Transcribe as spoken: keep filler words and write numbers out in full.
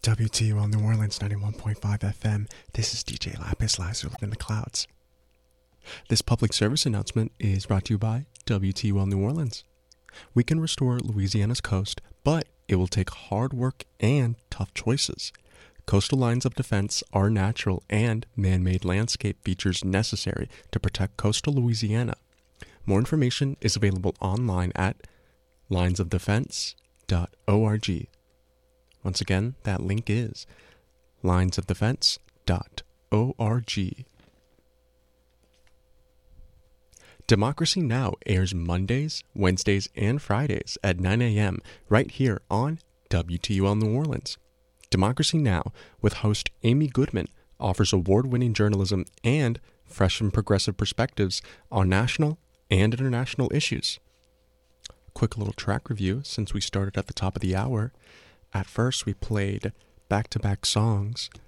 W T U L New Orleans ninety-one point five F M. This is D J Lapis Lazuli in the clouds. This public service announcement is brought to you by W T U L New Orleans. We can restore Louisiana's coast, but it will take hard work and tough choices. Coastal lines of defense are natural and man-made landscape features necessary to protect coastal Louisiana. More information is available online at lines of defense dot org. Once again, that link is lines of defense dot org. Democracy Now! Airs Mondays, Wednesdays, and Fridays at nine a.m. right here on W T U L New Orleans. Democracy Now! With host Amy Goodman offers award-winning journalism and fresh and progressive perspectives on national and international issues. Quick little track review since we started at the top of the hour. At first, we played back-to-back songs